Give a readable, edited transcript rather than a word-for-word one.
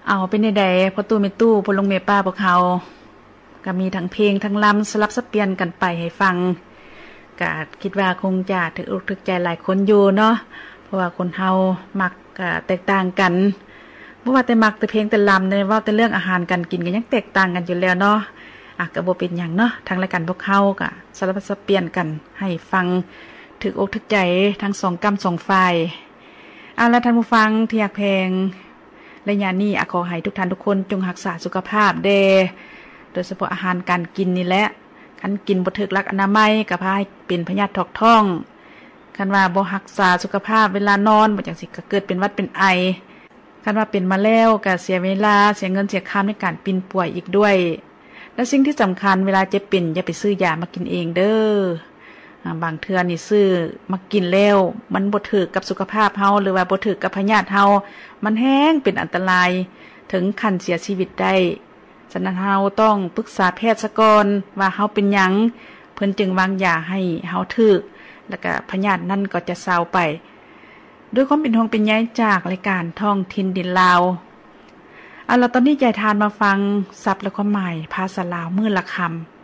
เอาเป็นใดๆพอตู้ไม่ตู้พอลงเมป้าพวกเขาก็มีทั้งเพลงทั้งลำสลับสับเปลี่ยนกันไปให้ฟังก็คิดว่าคงจะถึกอกถึกใจหลายคนอยู่เนาะเพราะว่าคนเฮามักก็แตกต่างกันบ่ว่าแต่มักแต่เพลงแต่ลำเนี่ยว่าแต่เรื่องอาหารการกินก็ยังแตกต่างกันอยู่แล้วเนาะก็บ่เป็นหยังเนาะทางรายการพวกเขาก็สลับสับเปลี่ยนกันให้ฟังถึกอกถึกใจทั้งสองกำสองฝ่ายแล้วท่านผู้ฟังที่อยากเพลงระยะนี้ขอให้ทุกท่านทุกคนจงรักษาสุขภาพโดยเฉพาะอาหารการกินนี่แหละคันกินบ่ถูกหลักอนามัยก็พาให้เป็นพยาธิท้องคันว่าบ่รักษาสุขภาพเวลานอนบ่จังสิก็เกิดเป็นหวัดเป็นไอคันว่าเป็นมาแล้วก็เสียเวลาเสียเงินเสียค่าในการปิ่นป่วยอีกด้วยและสิ่งที่สำคัญเวลาเจ็บเป็นอย่าไปซื้อยามากินเองเด้อบางเทื่อนี่ซื้อมากินแล้วมันบ่ถูกกับสุขภาพเฮาหรือว่าบ่ถูกกับพยาธิเฮามันแห้งเป็นอันตรายถึงขั้นเสียชีวิตได้ฉะนั้นเฮาต้องปรึกษาแพทย์ซะก่อนว่าเฮาเป็นหยังเพิ่นจึงวางยาให้เฮาถูกแล้วก็พยาธินั้นก็จะเซาไปด้วยความเป็นห่วงเป็นใยจากรายการท่องถิ่นดินลาวแล้วตอนนี้ยายทานมาฟังศัพท์และความหมายภาษาลาวมื้อละคำ